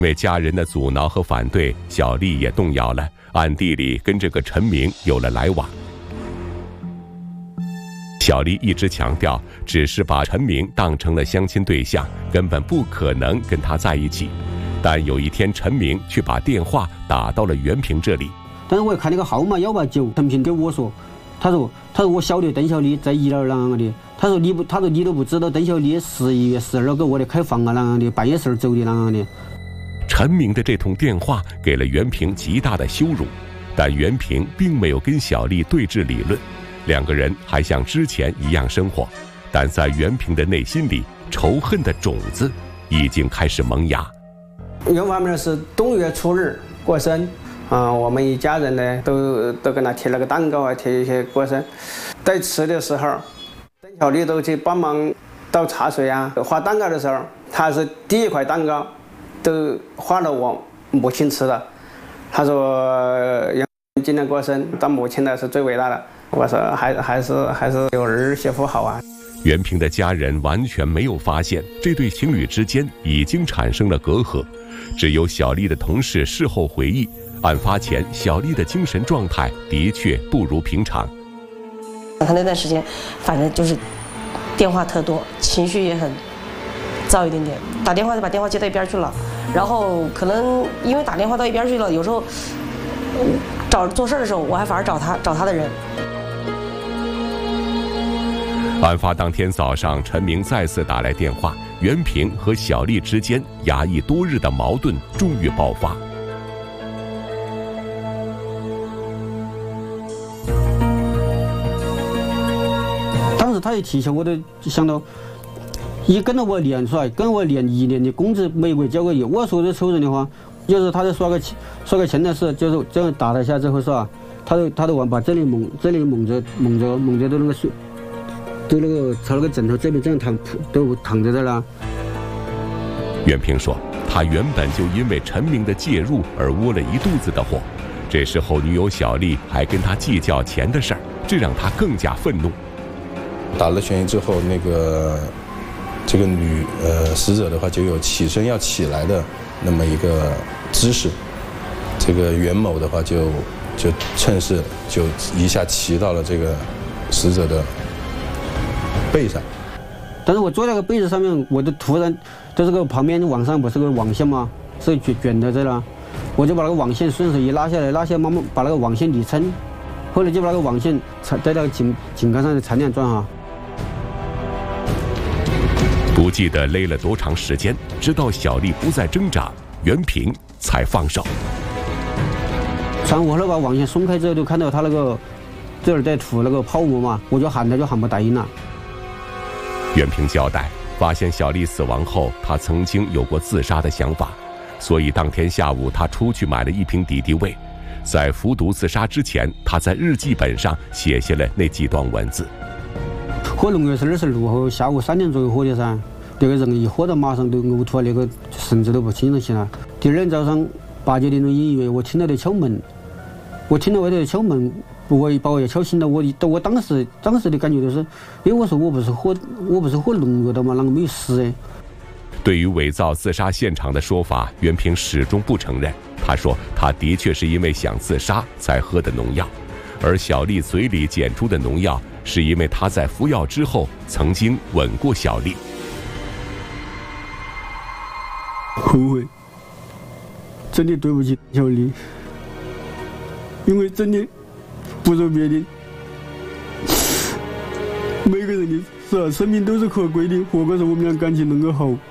因为家人的阻挠和反对，小丽也动摇了，暗地里跟这个陈明有了来往。小丽一直强调，只是把陈明当成了相亲对象，根本不可能跟他在一起。但有一天，陈明却把电话打到了袁平这里。 但是我看那个号码189，陈平跟我说，他说我晓得邓小丽在一哪儿啷样的，他说你都不知道邓小丽11月12给我的开房啊啷样的，半夜时走的啷样的。 陈明的这通电话给了袁平极大的羞辱，但袁平并没有跟小丽对峙理论，两个人还像之前一样生活，但在袁平的内心里，仇恨的种子已经开始萌芽。 原话面是冬月初日过生，我们一家人呢都跟他贴了个蛋糕啊，贴一些过生。在吃的时候，邓小丽都去帮忙倒茶水啊，画蛋糕的时候，他是第一块蛋糕都画了我母亲吃的。他说今天过生，当母亲的是最伟大的。我说还是有儿媳妇好啊。 袁平的家人完全没有发现这对情侣之间已经产生了隔阂，只有小丽的同事事后回忆，案发前小丽的精神状态的确不如平常。 他那段时间反正就是电话特多，情绪也很躁一点点，打电话就把电话接到一边去了，然后可能因为打电话到一边去了，有时候做事的时候我还反而找他的人。 案发当天早上，陈明再次打来电话，袁平和小丽之间压抑多日的矛盾终于爆发。 当时他一提起，我都想到，一跟着我练出来，跟我练1年的工资每个月交个月。我说的仇人的话，就是他在耍个钱的事，就是这样打了下之后是吧？他都往把这里蒙着都那个水。都那个朝那个枕头这边这样躺在这了。 袁平说，他原本就因为陈明的介入而窝了一肚子的火，这时候女友小丽还跟他计较钱的事儿，这让他更加愤怒。 打了拳之后，这个死者的话就有起身要起来的那么一个姿势，这个袁某的话就趁势就一下骑到了这个死者的背上。 但是我坐在那个被子上面，我就突然就这个旁边网上不是个网线吗？是卷在这了，我就把那个网线顺手一拉下来，慢慢把那个网线理撑，后来就把那个网线在那个井杆上的缠2转哈。 不记得勒了多长时间，直到小丽不再挣扎，袁平才放手。 我后来把网线松开之后，就看到他那个这儿在吐那个泡沫嘛，我就喊他，就喊不答应了。 袁平交代，发现小丽死亡后，他曾经有过自杀的想法，所以当天下午他出去买了1瓶敌敌畏。在服毒自杀之前，他在日记本上写下了那几段文字。 喝农药是26号下午3点左右喝的噻，那个人一喝到马上都呕吐，那个神志都不清醒了。第二天早上8、9点钟隐约我听到在敲门，我听到外头在敲门，我把我也敲醒了。我当时的感觉就是，我说我不是喝农药的吗？啷个没有死哎？ 对于伪造自杀现场的说法，袁平始终不承认。他说，他的确是因为想自杀才喝的农药，而小丽嘴里检出的农药，是因为他在服药之后曾经吻过小丽。 后悔，真的对不起小丽，因为真的不说别的，每个人的生命都是可贵的，何况是我们俩感情能够好。